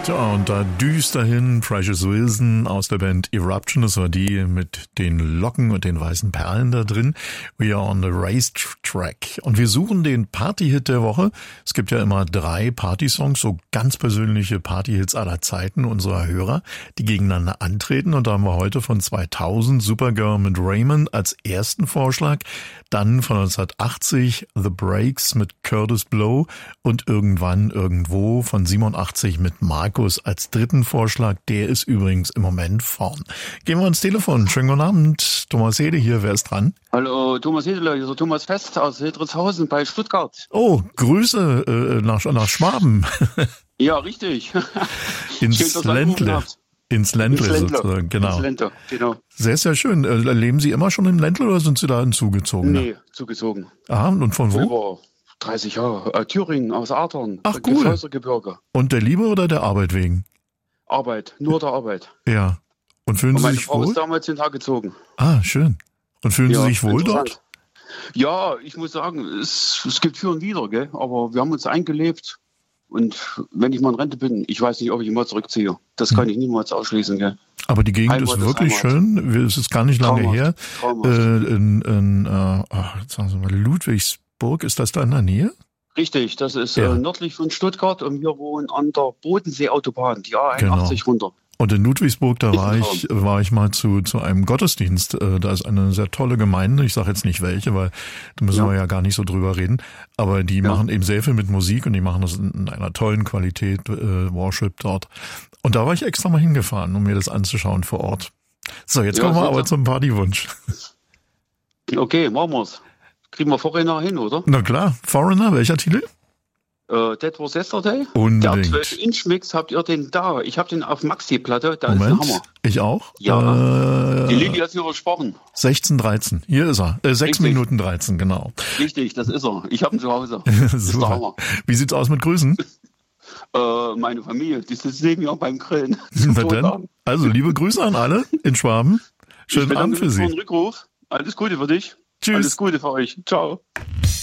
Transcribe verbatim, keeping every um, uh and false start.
Ja, und da düst dahin Precious Wilson aus der Band Eruption. Das war die mit den Locken und den weißen Perlen da drin. We are on the racetrack. Und wir suchen den Party-Hit der Woche. Es gibt ja immer drei Party-Songs, so ganz persönliche Party-Hits aller Zeiten unserer Hörer, die gegeneinander antreten. Und da haben wir heute von zweitausend Supergirl mit Raymond als ersten Vorschlag. Dann von neunzehnhundertachtzig The Breaks mit Curtis Blow und irgendwann irgendwo von siebenundachtzig mit Markus als dritten Vorschlag. Der ist übrigens im Moment vorn. Gehen wir ans Telefon. Schönen guten Abend. Thomas Hede hier. Wer ist dran? Hallo, Thomas Hedele, hier ist Thomas Fest aus Hildritzhausen bei Stuttgart. Oh, Grüße äh, nach, nach Schwaben. Ja, richtig. Ins Ländle. Ins Ländle sozusagen, genau. Ins Ländle, genau. Sehr, sehr schön. Äh, leben Sie immer schon im Ländle oder sind Sie da hinzugezogen? Nee, zugezogen. Ah, und von wo? Über dreißig Jahre. Äh, Thüringen, aus Adern. Ach, cool. Gefäusergebirge. Und der Liebe oder der Arbeit wegen? Arbeit, nur der Arbeit. Ja. Und fühlen und Sie meine sich Frau wohl? ist damals hingezogen. Ah, schön. Und fühlen ja, Sie sich wohl dort? Ja, ich muss sagen, es, es gibt für und wider, gell? Aber wir haben uns eingelebt. Und wenn ich mal in Rente bin, ich weiß nicht, ob ich mal zurückziehe. Das kann hm. ich niemals ausschließen, gell? Aber die Gegend Heimat ist wirklich ist schön. Es ist gar nicht lange Traumhaft. her. Traumhaft. Äh, in, in äh, ach, jetzt sagen Sie mal, Ludwigsburg, ist das da in der Nähe? Richtig, das ist ja. äh, nördlich von Stuttgart und wir wohnen an der Bodensee-Autobahn, die A einundachtzig genau. runter. Und in Ludwigsburg, da war ich, war ich mal zu, zu einem Gottesdienst. Da ist eine sehr tolle Gemeinde. Ich sage jetzt nicht welche, weil da müssen ja. wir ja gar nicht so drüber reden. Aber die ja. machen eben sehr viel mit Musik und die machen das in einer tollen Qualität, äh, Worship dort. Und da war ich extra mal hingefahren, um mir das anzuschauen vor Ort. So, jetzt ja, kommen wir aber zum Partywunsch. Okay, machen wir's. Kriegen wir Foreigner hin, oder? Na klar. Foreigner, welcher Titel? Uh, That Was Yesterday. Unbedingt. Der zwölf Inch Mix, habt ihr den da? Ich habe den auf Maxi-Platte, da Moment, ist der Hammer. Ich auch? Ja, äh, die Lili hat übersprochen. sechzehn dreizehn, hier ist er. Äh, sechs Minuten dreizehn, genau. Richtig, das ist er. Ich habe ihn zu Hause. Das ist der Hammer. Wie sieht's aus mit Grüßen? äh, meine Familie, die sitzt neben mir beim Grillen. Na denn? Also liebe Grüße an alle in Schwaben. Schönen Abend für Sie. Rückruf. Alles Gute für dich. Tschüss. Alles Gute für euch. Ciao.